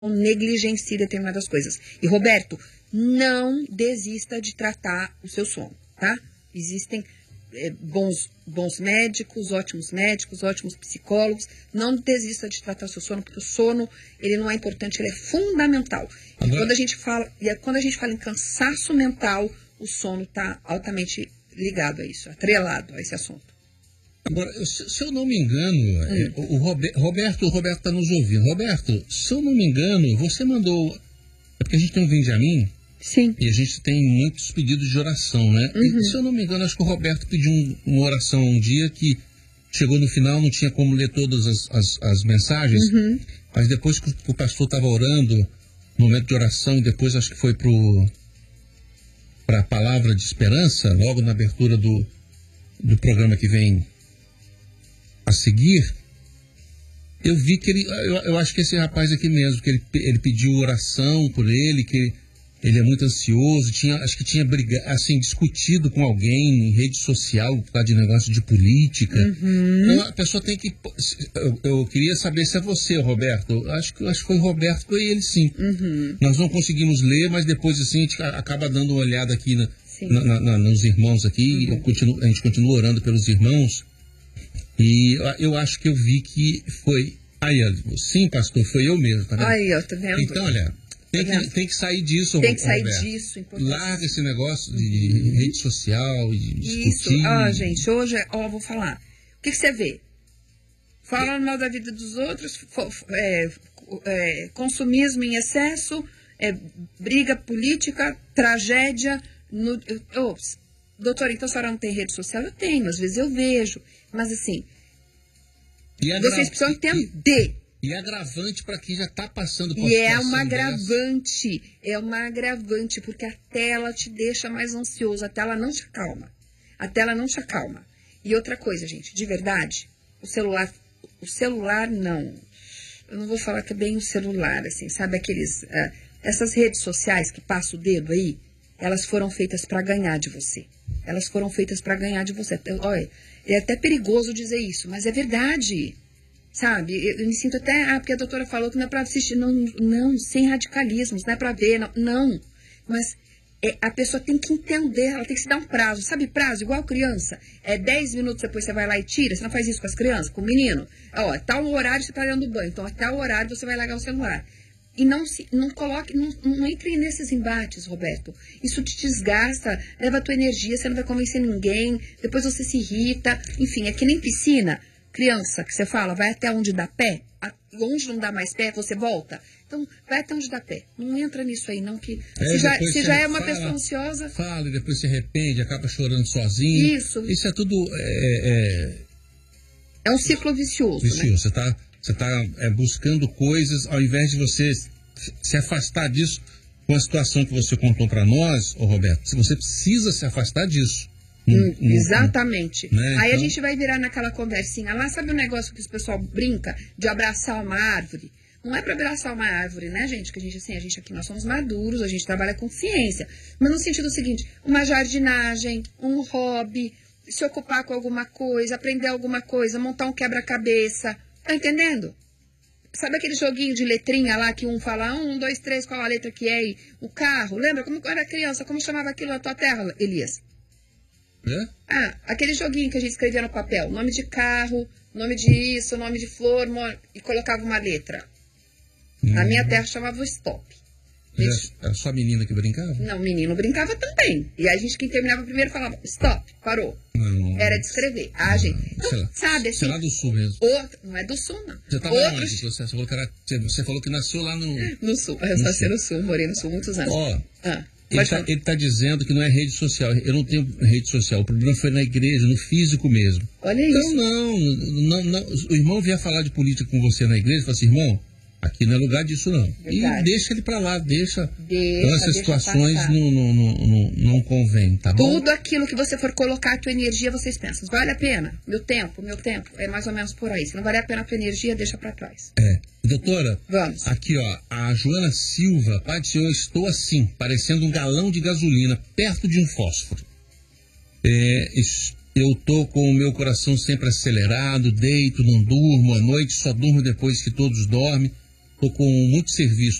negligencie determinadas coisas. E, Roberto, não desista de tratar o seu sono, tá? Existem bons médicos, ótimos psicólogos. Não desista de tratar o seu sono, porque o sono, ele não é importante, ele é fundamental. E quando a gente fala em cansaço mental, o sono está altamente ligado a isso, atrelado a esse assunto. Agora, se eu não me engano, o Roberto está nos ouvindo. Roberto, se eu não me engano, você mandou... É porque a gente tem um Benjamin. Sim. E a gente tem muitos pedidos de oração, né? E, se eu não me engano, acho que o Roberto pediu uma oração um dia que chegou no final, não tinha como ler todas as mensagens. Mas depois que o pastor estava orando, no momento de oração, e depois acho que foi para a palavra de esperança, logo na abertura do programa que vem a seguir, eu vi que eu acho que esse rapaz aqui mesmo, que ele pediu oração por ele, que ele é muito ansioso, acho que tinha discutido com alguém em rede social por causa de negócio de política. Então a pessoa tem que... Eu queria saber se é você, Roberto. Acho que foi o Roberto, foi ele sim. Nós não conseguimos ler, mas depois assim a gente acaba dando uma olhada aqui nos irmãos aqui. A gente continua orando pelos irmãos. E eu acho que eu vi que foi... Sim, pastor, foi eu mesmo, tá vendo? Aí, ó, tá vendo? Então, olha... Tem que sair disso, Tem que sair Roberto. disso, importante. Larga esse negócio de rede social, de discutir. Isso, gente, hoje, vou falar. O que você vê? Falando mal da vida dos outros, consumismo em excesso, briga política, tragédia. Doutora, então a senhora não tem rede social? Eu tenho, às vezes eu vejo. Mas assim, vocês precisam entender. E agravante para quem já está passando por E é uma agravante, porque a tela te deixa mais ansioso, a tela não te acalma. E outra coisa, gente, de verdade, o celular não. Eu não vou falar que é bem o celular, assim, sabe essas redes sociais que passa o dedo aí, elas foram feitas para ganhar de você. Olha, é até perigoso dizer isso, mas é verdade. Sabe, eu me sinto até, porque a doutora falou que não é para assistir, não, sem radicalismos, não é para ver, não, mas a pessoa tem que entender, ela tem que se dar um prazo, sabe prazo, igual criança, 10 minutos depois você vai lá e tira, você não faz isso com as crianças, com o menino, tal horário você tá dentro do banho, então até o horário você vai largar o celular, e não entre nesses embates, Roberto, isso te desgasta, leva a tua energia, você não vai convencer ninguém, depois você se irrita, enfim, é que nem piscina. Criança, que você fala, vai até onde dá pé, onde não dá mais pé, você volta. Então, vai até onde dá pé. Não entra nisso aí, não, que se já é uma pessoa ansiosa... Fala e depois se arrepende, acaba chorando sozinho. Isso é tudo... É um ciclo vicioso, né? Você está buscando coisas, ao invés de você se afastar disso, com a situação que você contou para nós, Roberto, você precisa se afastar disso. Exatamente. Né? Aí a gente vai virar naquela conversinha lá, sabe o negócio que o pessoal brinca de abraçar uma árvore? Não é para abraçar uma árvore, né, gente? Que a gente aqui, nós somos maduros, a gente trabalha com ciência. Mas no sentido seguinte, uma jardinagem, um hobby, se ocupar com alguma coisa, aprender alguma coisa, montar um quebra-cabeça. Tá entendendo? Sabe aquele joguinho de letrinha lá que um fala 1, 2, 3, qual a letra que é? E o carro, lembra? Como eu era criança, como chamava aquilo na tua terra, Elias? Aquele joguinho que a gente escrevia no papel, nome de carro, nome de isso, nome de flor, e colocava uma letra. Na minha terra chamava o stop. Era só a menina que brincava? Não, o menino brincava também. E a gente, quem terminava primeiro, falava stop, parou. Era de escrever. Gente, então, sabe assim... Você é lá do sul mesmo? Não é do sul, não. Você estava onde? Você falou que nasceu lá no... No sul, eu nasci no sul, morei no sul muitos anos. Ele está dizendo que não é rede social. Eu não tenho rede social. O problema foi na igreja, no físico mesmo. Olha isso. Então, não. O irmão vier falar de política com você na igreja e fala assim, irmão, aqui não é lugar disso, não. Verdade. E deixa ele para lá, deixa essas situações não convém, tá bom? Tudo aquilo que você for colocar a tua energia, vocês pensam, vale a pena? Meu tempo, é mais ou menos por aí. Se não vale a pena a tua energia, deixa para trás. Doutora, vamos. Aqui, a Joana Silva, Pai do Senhor, estou assim, parecendo um galão de gasolina, perto de um fósforo. Eu tô com o meu coração sempre acelerado, deito, não durmo, à noite só durmo depois que todos dormem. Estou com muito serviço